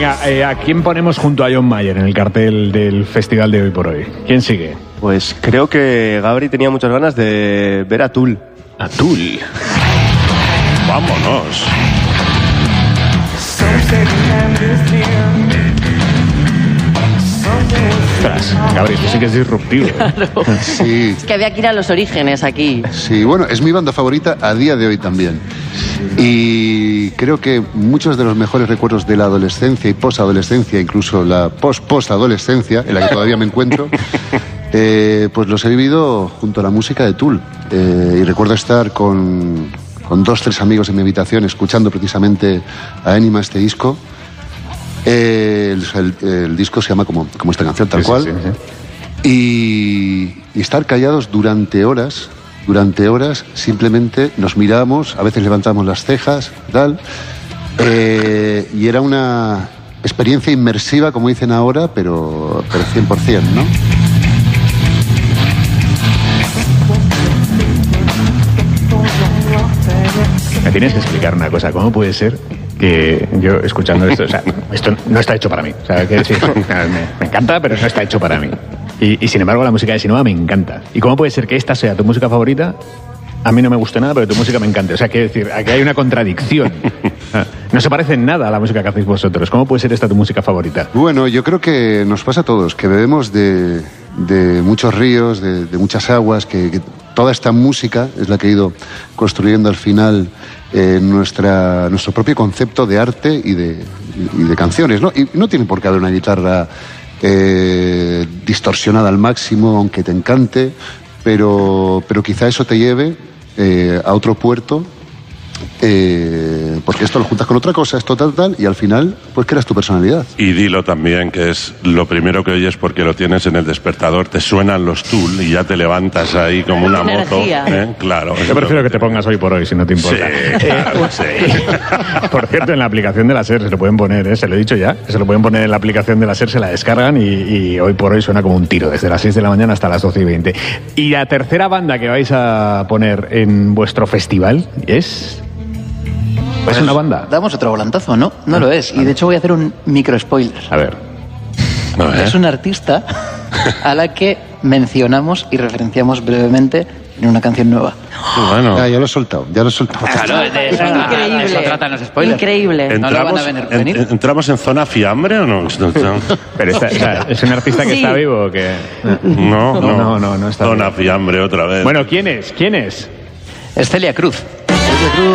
Venga, ¿a quién ponemos junto a John Mayer en el cartel del festival de Hoy por Hoy? ¿Quién sigue? Pues creo que Gabri tenía muchas ganas de ver a Tool. A Tool. Vámonos. Ostras, Gabriel, tú sí que es disruptivo. Claro. Sí. Es que había que ir a los orígenes aquí. Sí, bueno, es mi banda favorita a día de hoy también. Y creo que muchos de los mejores recuerdos de la adolescencia y posadolescencia, incluso la post-adolescencia, en la que todavía me encuentro, pues los he vivido junto a la música de Tool. Y recuerdo estar con 2-3 amigos en mi habitación escuchando precisamente a Enima, este disco. El disco se llama como esta canción, tal cual. Y estar callados durante horas, simplemente nos miramos, a veces levantamos las cejas, tal. Y era una experiencia inmersiva, como dicen ahora, pero 100%, ¿no? Me tienes que explicar una cosa. ¿Cómo puede ser que yo, escuchando esto, o sea, esto no está hecho para mí? O sea, que decir, me encanta, pero no está hecho para mí. Y sin embargo, la música de Sinova me encanta. ¿Y cómo puede ser que esta sea tu música favorita? A mí no me gusta nada, pero tu música me encanta. O sea, quiero decir, aquí hay una contradicción. No se parece en nada a la música que hacéis vosotros. ¿Cómo puede ser esta tu música favorita? Bueno, yo creo que nos pasa a todos, que bebemos de muchos ríos, de muchas aguas, que toda esta música es la que ha ido construyendo al final nuestro propio concepto de arte y de canciones, ¿no? Y no tiene por qué haber una guitarra distorsionada al máximo, aunque te encante, pero quizá eso te lleve a otro puerto, porque esto lo juntas con otra cosa, esto tal, y al final pues creas tu personalidad. Y dilo también, que es lo primero que oyes porque lo tienes en el despertador, te suenan los Tool y ya te levantas ahí como una moto. Claro. Yo prefiero que te pongas Hoy por Hoy, si no te importa. Sí, claro, sí. Por cierto, en la aplicación de la SER se lo pueden poner, se lo he dicho ya, se lo pueden poner en la aplicación de la SER, se la descargan y Hoy por Hoy suena como un tiro, desde las 6 de la mañana hasta las 12:20. Y la tercera banda que vais a poner en vuestro festival es... Pues ¿Es una banda? Damos otro volantazo, ¿no? No lo es. Y de hecho voy a hacer un micro spoiler. A ver. Es una artista a la que mencionamos y referenciamos brevemente en una canción nueva. Bueno. Ya lo he soltado. Claro, de eso tratan los spoilers. Increíble. No lo van a venir. ¿Entramos en zona fiambre o no? Pero ¿es un artista que está vivo o que...? No está zona vivo. fiambre otra vez. Bueno, ¿quién es? Es Celia Cruz.